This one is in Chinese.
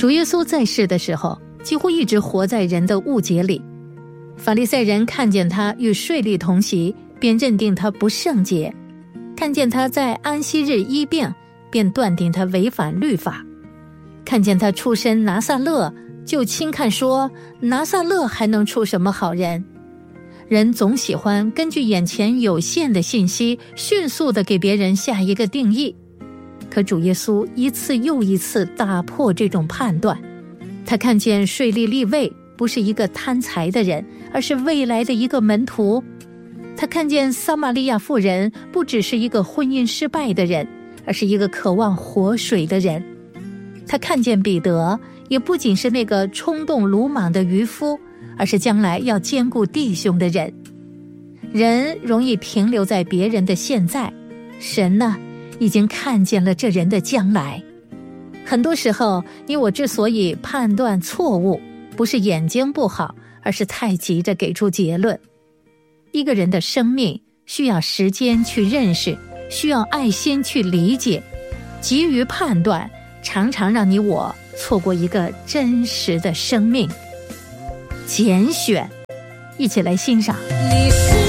主耶稣在世的时候，几乎一直活在人的误解里。法利赛人看见他与税吏同席，便认定他不圣洁；看见他在安息日医病，便断定他违反律法；看见他出身拿撒勒，就轻看说拿撒勒还能出什么好人。人总喜欢根据眼前有限的信息，迅速地给别人下一个定义。可主耶稣一次又一次打破这种判断。他看见税吏利未不是一个贪财的人，而是未来的一个门徒。他看见撒玛利亚妇人不只是一个婚姻失败的人，而是一个渴望活水的人。他看见彼得也不仅是那个冲动鲁莽的渔夫，而是将来要兼顾弟兄的人。人容易停留在别人的现在，神呢，已经看见了这人的将来。很多时候，你我之所以判断错误，不是眼睛不好，而是太急着给出结论。一个人的生命需要时间去认识，需要爱心去理解。急于判断，常常让你我错过一个真实的生命。拣选，一起来欣赏。